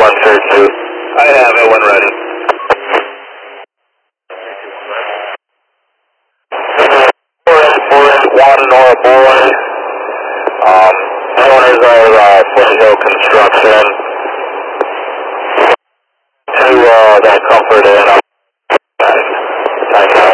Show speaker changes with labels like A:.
A: 132. I have it when ready. One Nora Boy. Owners are Foothill Construction.